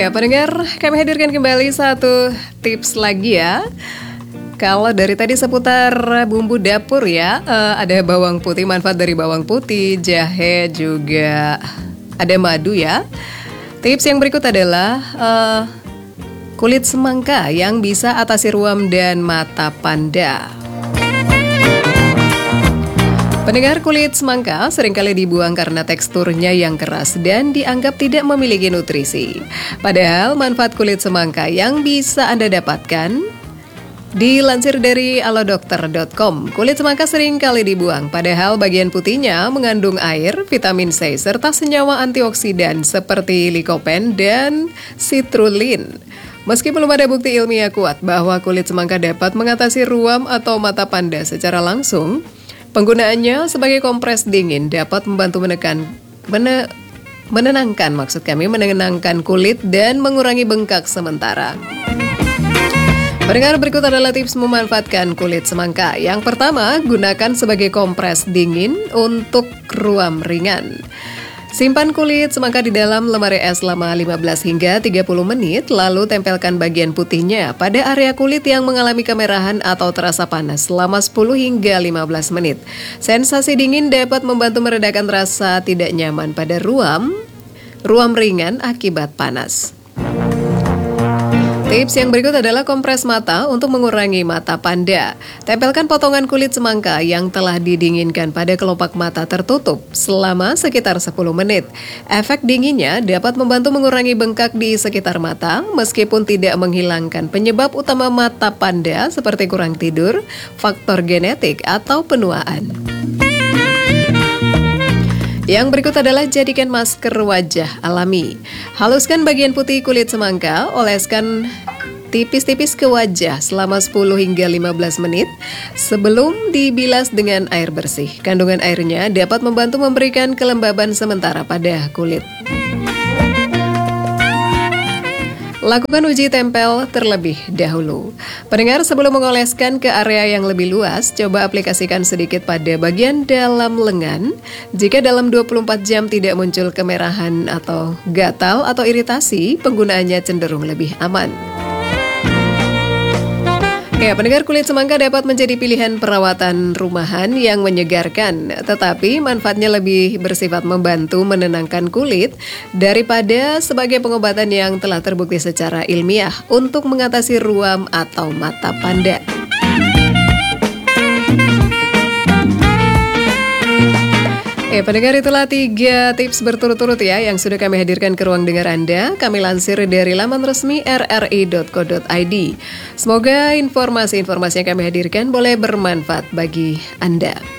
Ya, pendengar, kami hadirkan kembali satu tips lagi ya. Kalau dari tadi seputar bumbu dapur ya, ada bawang putih, manfaat dari bawang putih, jahe, juga ada madu ya. Tips yang berikut adalah kulit semangka yang bisa atasi ruam dan mata panda. Pendengar, kulit semangka seringkali dibuang karena teksturnya yang keras dan dianggap tidak memiliki nutrisi. Padahal manfaat kulit semangka yang bisa Anda dapatkan, dilansir dari alodokter.com, kulit semangka seringkali dibuang, padahal bagian putihnya mengandung air, vitamin C, serta senyawa antioksidan seperti likopen dan citrulline. Meski belum ada bukti ilmiah kuat bahwa kulit semangka dapat mengatasi ruam atau mata panda secara langsung, penggunaannya sebagai kompres dingin dapat membantu menenangkan kulit dan mengurangi bengkak sementara. Pendengar, berikut adalah tips memanfaatkan kulit semangka. Yang pertama, gunakan sebagai kompres dingin untuk ruam ringan. Simpan kulit semangka di dalam lemari es selama 15 hingga 30 menit, lalu tempelkan bagian putihnya pada area kulit yang mengalami kemerahan atau terasa panas selama 10 hingga 15 menit. Sensasi dingin dapat membantu meredakan rasa tidak nyaman pada ruam ringan akibat panas. Tips yang berikut adalah kompres mata untuk mengurangi mata panda. Tempelkan potongan kulit semangka yang telah didinginkan pada kelopak mata tertutup selama sekitar 10 menit. Efek dinginnya dapat membantu mengurangi bengkak di sekitar mata, meskipun tidak menghilangkan penyebab utama mata panda seperti kurang tidur, faktor genetik, atau penuaan. Yang berikut adalah jadikan masker wajah alami. Haluskan bagian putih kulit semangka, oleskan tipis-tipis ke wajah selama 10 hingga 15 menit sebelum dibilas dengan air bersih. Kandungan airnya dapat membantu memberikan kelembaban sementara pada kulit. Lakukan uji tempel terlebih dahulu. Pendengar, sebelum mengoleskan ke area yang lebih luas, coba aplikasikan sedikit pada bagian dalam lengan. Jika dalam 24 jam tidak muncul kemerahan atau gatal atau iritasi, penggunaannya cenderung lebih aman. Ya, pendengar, kulit semangka dapat menjadi pilihan perawatan rumahan yang menyegarkan, tetapi manfaatnya lebih bersifat membantu menenangkan kulit daripada sebagai pengobatan yang telah terbukti secara ilmiah untuk mengatasi ruam atau mata panda. Pendengar, itulah 3 tips berturut-turut ya yang sudah kami hadirkan ke ruang dengar Anda. Kami lansir dari laman resmi rri.co.id. Semoga informasi-informasi yang kami hadirkan boleh bermanfaat bagi Anda.